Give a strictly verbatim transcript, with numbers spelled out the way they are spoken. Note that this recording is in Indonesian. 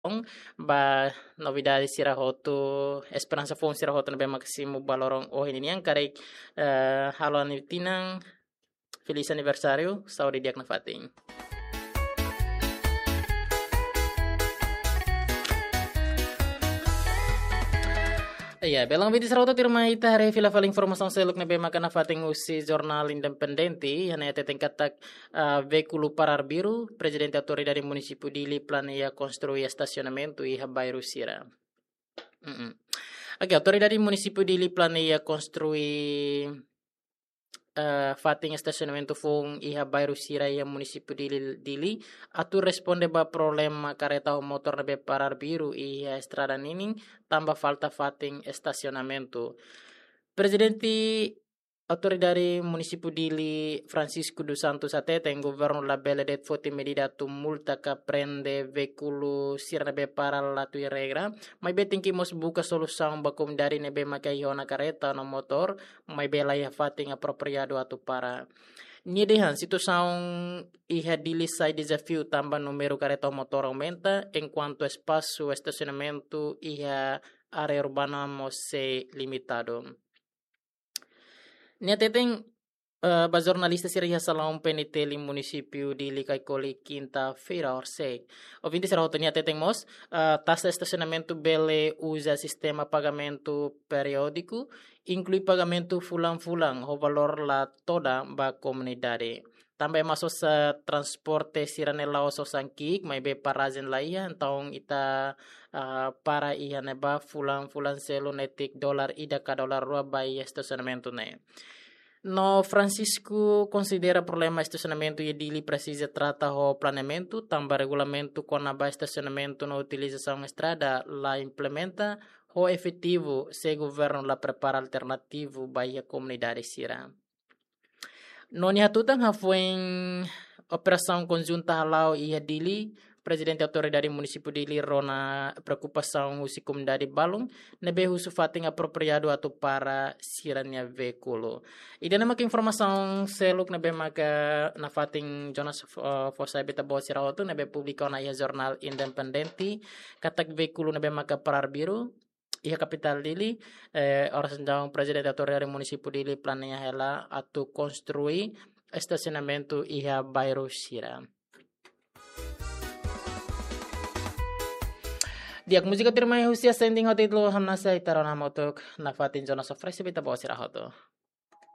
ba novidade sirahoto esperança fon sirahoto na bem maximo balorong oh ini yang karek uh, halo anitinang feliz aniversário saúde diak na fating. Iya, belang biti sarauta tirma ita hari fila fala informação seluk nebe makana fating usi jornal independenti yana ete tingkatak uh, veículo parar biru presidente autoridade município Dili planeia construir estacionamento e bairro Sira. Mm -mm. Oke, autoridade município Dili planeia construir uh, fating estacionamento fung iha bairro Sira iha município Dili, Dili atu responde ba problema kareta motor nebe parar biru iha estrada nining tambah falta fating estacionamento. Presidente autoridade município Dili Francisco dos Santos Atete em governo la bela det foti medida tu multa ka prende veículo sira nebe para la tu regra mai beting kimos buka solução bakom dari nebe makai hona kareta no motor mai bela ya fating apropriado atu para Nidehan, situação iha Dili sai desafio tambah número careta motor aumenta enquanto espaço estacionamento iha área urbana mose limitado. Nia teteng uh, ba jornalista siriha salaum peniteli município Dili Kaikoli quinta-feira orsei. Ouvinte será outra nia teteng mos uh, taxa estacionamento bele usa sistema pagamento periódico inclui pagamento fulang-fulang o valor la toda ba comunidade. Também masuk sa transporte siranela oso sangkik may be parazen la iya taong ita uh, para iya neba fulang-fulang selo netik dolar ida ka dolar rua by estacionamento ne. No Francisco considera problema estacionamento e Dili precisa trata o planeamento, também regulamento com a estacionamento na utilização estrada la implementa o efetivo se governo la prepara alternativo para a comunidade sira. Noni hatutang hafueng operação conjunta halau e Dili, presidente autoridade município Dili rona preocupação usi comunidade balung nebe husu fating apropriado atau para siranya veículo. Ida nama ke informação seluk nebe maka na fating Jonas uh, Fosai beta bawa sirahotu nebe publikau na ia jornal independenti katak veículo nebe maka parar biru Iha capital Dili, eh, orang sendang presidente autoridade município Dili planeia ela atu construir estacionamento iha bairro Sira. Diak musika tirmai husia sending hotit lo hamna sa itarona motok na fatin zona sofresi bita bawa sira hoto.